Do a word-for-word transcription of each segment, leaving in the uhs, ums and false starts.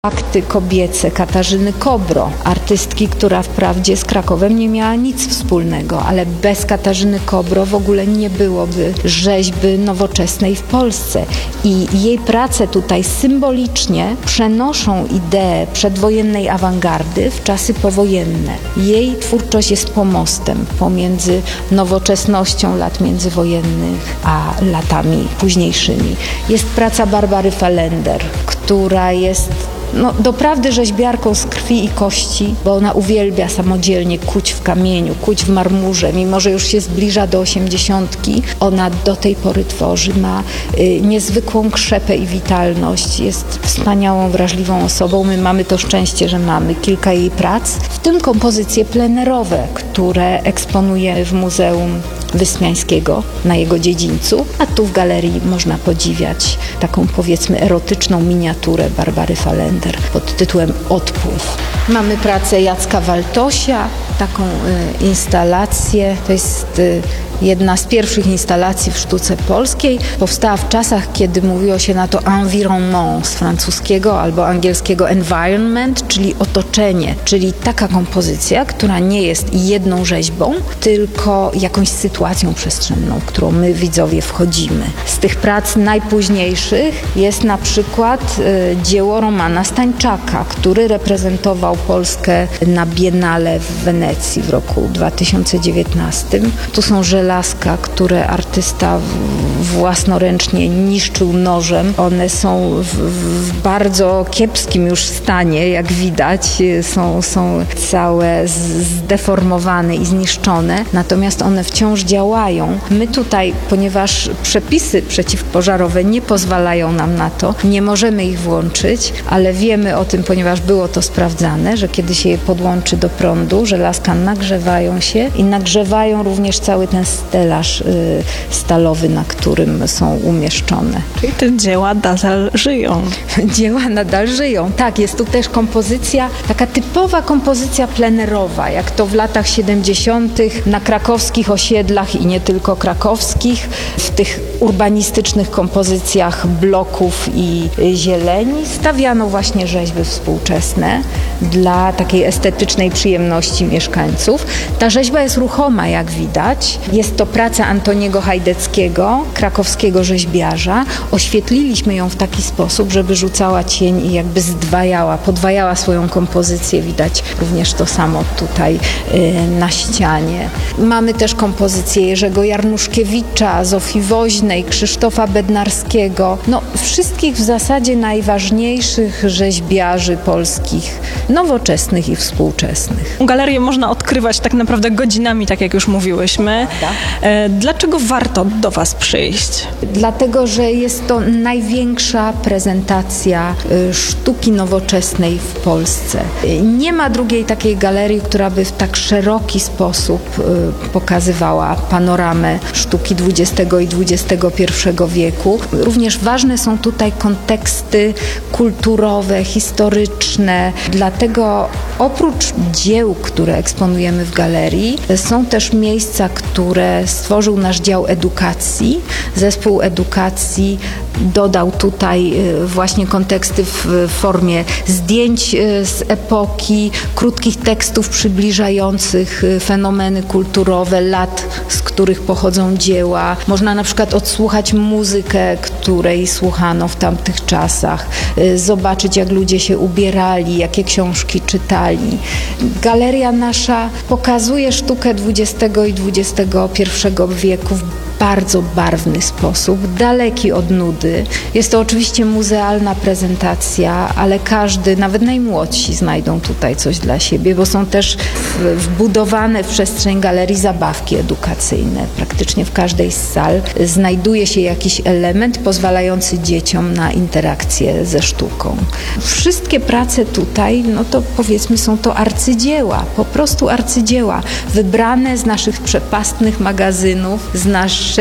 Akty kobiece Katarzyny Kobro, artystki, która wprawdzie z Krakowem nie miała nic wspólnego, ale bez Katarzyny Kobro w ogóle nie byłoby rzeźby nowoczesnej w Polsce. I jej prace tutaj symbolicznie przenoszą ideę przedwojennej awangardy w czasy powojenne. Jej twórczość jest pomostem pomiędzy nowoczesnością lat międzywojennych a latami późniejszymi. Jest praca Barbary Fallender, która jest No, doprawdy rzeźbiarką z krwi i kości, bo ona uwielbia samodzielnie kuć w kamieniu, kuć w marmurze. Mimo że już się zbliża do osiemdziesiątki, ona do tej pory tworzy, ma y, niezwykłą krzepę i witalność. Jest wspaniałą, wrażliwą osobą. My mamy to szczęście, że mamy kilka jej prac, w tym kompozycje plenerowe, które eksponuje w Muzeum Wyspiańskiego na jego dziedzińcu, a tu w galerii można podziwiać taką, powiedzmy, erotyczną miniaturę Barbary Fallender pod tytułem Odpływ. Mamy pracę Jacka Waltosia, taką y, instalację, to jest y, jedna z pierwszych instalacji w sztuce polskiej. Powstała w czasach, kiedy mówiło się na to environnement z francuskiego albo angielskiego environment, czyli otoczenie, czyli taka kompozycja, która nie jest jedną rzeźbą, tylko jakąś sytuacją przestrzenną, w którą my, widzowie, wchodzimy. Z tych prac najpóźniejszych jest na przykład y, dzieło Romana Stańczaka, który reprezentował Polskę na Biennale w Wenecji w roku dwa tysiące dziewiętnastym. Tu są żelazka, które artysta własnoręcznie niszczył nożem. One są w, w bardzo kiepskim już stanie, jak widać. Są, są całe zdeformowane i zniszczone, natomiast one wciąż działają. My tutaj, ponieważ przepisy przeciwpożarowe nie pozwalają nam na to, nie możemy ich włączyć, ale wiemy o tym, ponieważ było to sprawdzane, że kiedy się je podłączy do prądu, żelazka nagrzewają się i nagrzewają również cały ten stelaż y, stalowy, na którym są umieszczone. Czyli te dzieła nadal żyją. Dzieła nadal żyją. Tak, jest tu też kompozycja, taka typowa kompozycja plenerowa, jak to w latach siedemdziesiątych na krakowskich osiedlach i nie tylko krakowskich, w tych urbanistycznych kompozycjach bloków i zieleni stawiano właśnie rzeźby współczesne dla takiej estetycznej przyjemności mieszkańców. Ta rzeźba jest ruchoma, jak widać. Jest to praca Antoniego Hajdeckiego, krakowskiego rzeźbiarza. Oświetliliśmy ją w taki sposób, żeby rzucała cień i jakby zdwajała, podwajała swoją kompozycję. Widać również to samo tutaj y, na ścianie. Mamy też kompozycje Jerzego Jarnuszkiewicza, Zofii Woźnej, Krzysztofa Bednarskiego. No, wszystkich w zasadzie najważniejszych rzeźbiarzy polskich, nowoczesnych i współczesnych. Galerię można odkrywać tak naprawdę godzinami, tak jak już mówiłyśmy. E, dlaczego warto do Was przyjść? Dlatego, że jest to największa prezentacja y, sztuki nowoczesnej w Polsce. Y, nie ma drugiej takiej galerii, która by w tak szeroki sposób y, pokazywała panoramę sztuki dwudziestego i dwudziestego pierwszego wieku. Również ważne są tutaj konteksty kulturowe, historyczne. Dlatego oprócz dzieł, które eksponujemy w galerii, są też miejsca, które stworzył nasz dział edukacji. Zespół edukacji dodał tutaj właśnie konteksty w formie zdjęć z epoki, krótkich tekstów przybliżających fenomeny kulturowe lat, z których pochodzą dzieła. Można na przykład odsłuchać muzykę, której słuchano w tamtych czasach, zobaczyć, jak ludzie się ubierali, jakie książki czytali. Galeria nasza pokazuje sztukę dwudziestego i dwudziestego pierwszego wieku w bardzo barwny sposób, daleki od nudy. Jest to oczywiście muzealna prezentacja, ale każdy, nawet najmłodsi, znajdą tutaj coś dla siebie, bo są też wbudowane w przestrzeń galerii zabawki edukacyjne. Praktycznie w każdej z sal znajduje się jakiś element pozwalający dzieciom na interakcję ze sztuką. Wszystkie prace tutaj, no to powiedzmy, są to arcydzieła, po prostu arcydzieła, wybrane z naszych przepastnych magazynów, z naszej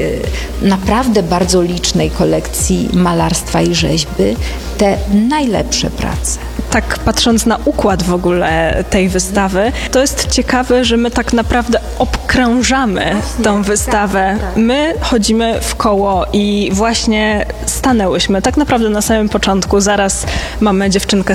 naprawdę bardzo licznej kolekcji malarstwa i rzeźby, te najlepsze prace. Tak patrząc na układ w ogóle tej wystawy, to jest ciekawe, że my tak naprawdę obkrążamy właśnie tą wystawę. Tak, tak. My chodzimy w koło i właśnie stanęłyśmy tak naprawdę na samym początku. Zaraz mamy dziewczynkę